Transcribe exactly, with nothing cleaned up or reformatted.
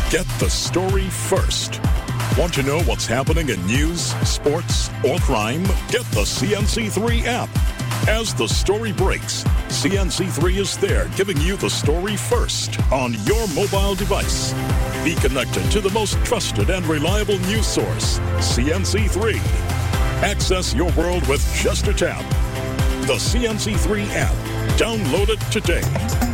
Get the story first. Want to know what's happening in news, sports, or crime? Get the C N C three app. As the story breaks, C N C three is there giving you the story first on your mobile device. Be connected to the most trusted and reliable news source, C N C three. Access your world with just a tap. The C N C three app. Download it today.